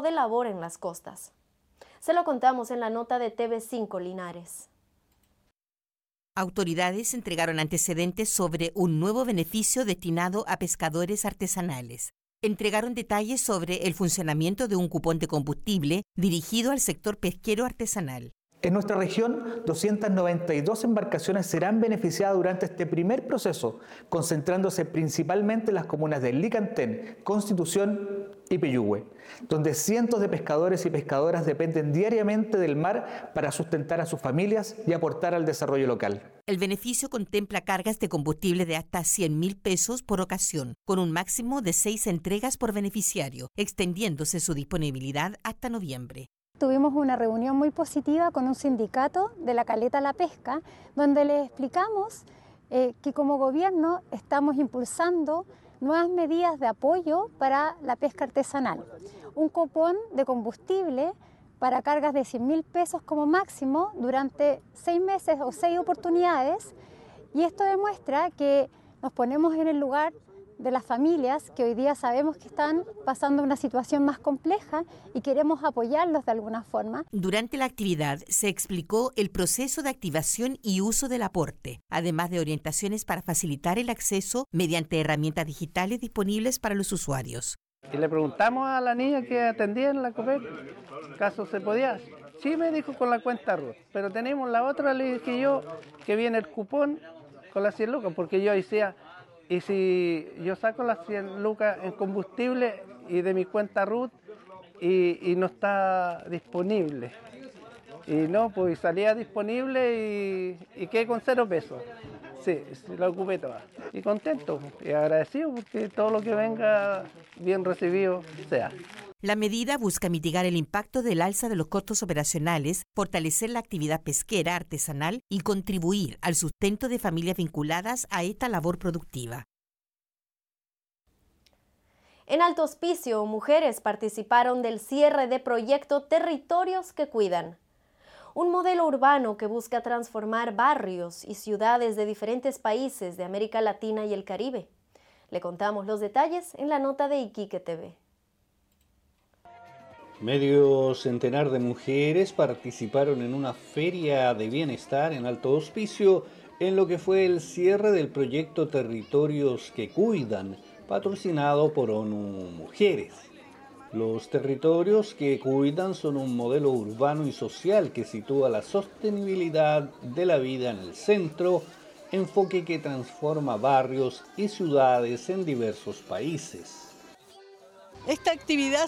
de labor en las costas. Se lo contamos en la nota de TV5 Linares. Autoridades entregaron antecedentes sobre un nuevo beneficio destinado a pescadores artesanales. Entregaron detalles sobre el funcionamiento de un cupón de combustible dirigido al sector pesquero artesanal. En nuestra región, 292 embarcaciones serán beneficiadas durante este primer proceso, concentrándose principalmente en las comunas de Licantén, Constitución y Peyúgue, donde cientos de pescadores y pescadoras dependen diariamente del mar para sustentar a sus familias y aportar al desarrollo local. El beneficio contempla cargas de combustible de hasta 100.000 pesos por ocasión, con un máximo de 6 entregas por beneficiario, extendiéndose su disponibilidad hasta noviembre. Tuvimos una reunión muy positiva con un sindicato de la Caleta La Pesca, donde les explicamos que como gobierno estamos impulsando nuevas medidas de apoyo para la pesca artesanal. Un cupón de combustible para cargas de 100.000 pesos como máximo durante 6 meses o 6 oportunidades, y esto demuestra que nos ponemos en el lugar de las familias que hoy día sabemos que están pasando una situación más compleja y queremos apoyarlos de alguna forma. Durante la actividad se explicó el proceso de activación y uso del aporte, además de orientaciones para facilitar el acceso mediante herramientas digitales disponibles para los usuarios. Y le preguntamos a la niña que atendía en la COPEC, ¿caso se podía? Sí, me dijo con la cuenta RUT, pero tenemos la otra, le dije yo, que viene el cupón con las 100 lucas, porque yo decía, y si yo saco las 100 lucas en combustible y de mi cuenta RUT y no está disponible. Y no, pues salía disponible y quedé con 0 pesos. Sí, la ocupé toda. Y contento y agradecido porque todo lo que venga bien recibido sea. La medida busca mitigar el impacto del alza de los costos operacionales, fortalecer la actividad pesquera artesanal y contribuir al sustento de familias vinculadas a esta labor productiva. En Alto Hospicio, mujeres participaron del cierre de proyecto Territorios que Cuidan, un modelo urbano que busca transformar barrios y ciudades de diferentes países de América Latina y el Caribe. Le contamos los detalles en la nota de Iquique TV. Medio centenar de mujeres participaron en una feria de bienestar en Alto Hospicio en lo que fue el cierre del proyecto Territorios que Cuidan, patrocinado por ONU Mujeres. Los territorios que cuidan son un modelo urbano y social que sitúa la sostenibilidad de la vida en el centro, enfoque que transforma barrios y ciudades en diversos países. Esta actividad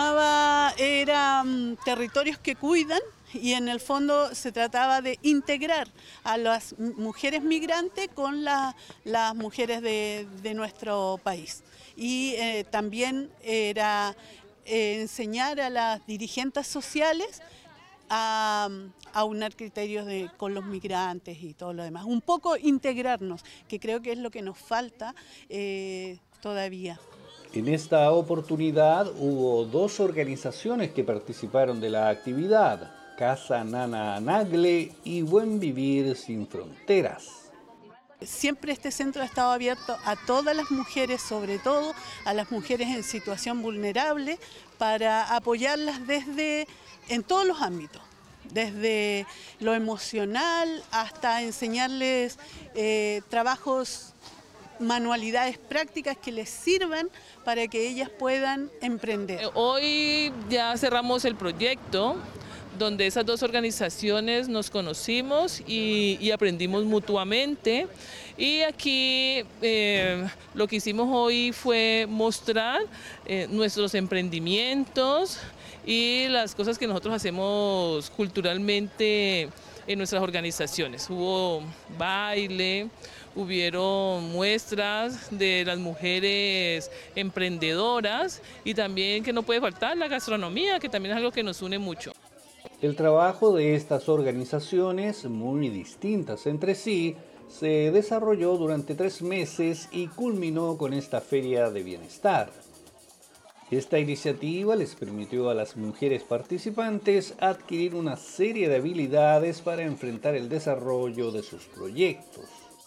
era Territorios que Cuidan, y en el fondo se trataba de integrar a las mujeres migrantes con las mujeres de nuestro país. Y también era enseñar a las dirigentes sociales a aunar criterios con los migrantes y todo lo demás. Un poco integrarnos, que creo que es lo que nos falta todavía. En esta oportunidad hubo 2 organizaciones que participaron de la actividad: Casa Nana Nagle y Buen Vivir Sin Fronteras. Siempre este centro ha estado abierto a todas las mujeres, sobre todo a las mujeres en situación vulnerable, para apoyarlas en todos los ámbitos, desde lo emocional hasta enseñarles trabajos, manualidades prácticas que les sirvan para que ellas puedan emprender. Hoy ya cerramos el proyecto, donde esas 2 organizaciones nos conocimos y aprendimos mutuamente. Y aquí lo que hicimos hoy fue mostrar nuestros emprendimientos y las cosas que nosotros hacemos culturalmente en nuestras organizaciones. Hubo baile, hubieron muestras de las mujeres emprendedoras y también, que no puede faltar, la gastronomía, que también es algo que nos une mucho. El trabajo de estas organizaciones, muy distintas entre sí, se desarrolló durante 3 meses y culminó con esta feria de bienestar. Esta iniciativa les permitió a las mujeres participantes adquirir una serie de habilidades para enfrentar el desarrollo de sus proyectos.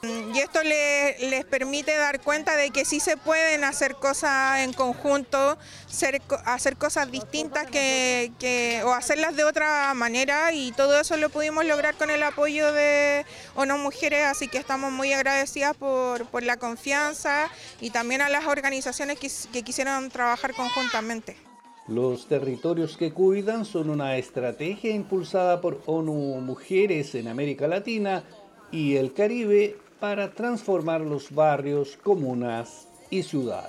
Y esto les permite dar cuenta de que sí se pueden hacer cosas en conjunto, hacer cosas distintas o hacerlas de otra manera, y todo eso lo pudimos lograr con el apoyo de ONU Mujeres, así que estamos muy agradecidas por la confianza y también a las organizaciones que quisieron trabajar conjuntamente. Los territorios que cuidan son una estrategia impulsada por ONU Mujeres en América Latina y el Caribe para transformar los barrios, comunas y ciudades.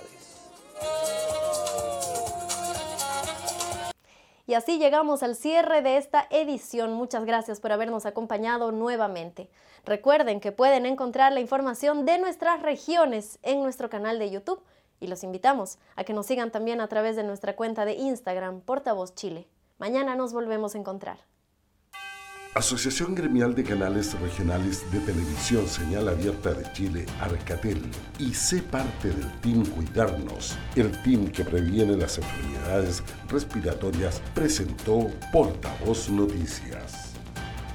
Y así llegamos al cierre de esta edición. Muchas gracias por habernos acompañado nuevamente. Recuerden que pueden encontrar la información de nuestras regiones en nuestro canal de YouTube y los invitamos a que nos sigan también a través de nuestra cuenta de Instagram, Portavoz Chile. Mañana nos volvemos a encontrar. Asociación Gremial de Canales Regionales de Televisión Señal Abierta de Chile, Arcatel, y sé parte del Team Cuidarnos, el team que previene las enfermedades respiratorias, presentó Portavoz Noticias.